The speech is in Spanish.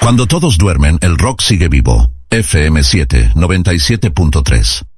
Cuando todos duermen, el rock sigue vivo. FM 7, 97.3.